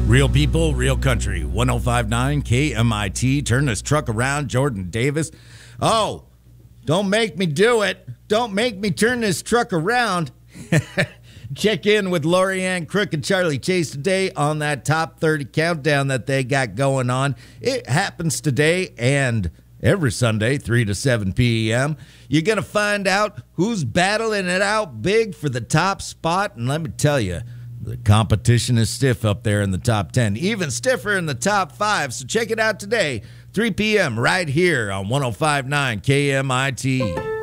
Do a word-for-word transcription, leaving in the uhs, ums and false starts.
Real people, real country. one oh five point nine K M I T. Turn this truck around, Jordan Davis. Oh, don't make me do it. Don't make me turn this truck around. Check in with Lorianne Crook and Charlie Chase today on that top thirty countdown that they got going on. It happens today and every Sunday, three to seven p.m. You're going to find out who's battling it out big for the top spot. And let me tell you, the competition is stiff up there in the top ten, even stiffer in the top five. So check it out today, three p.m. right here on one oh five point nine K M I T.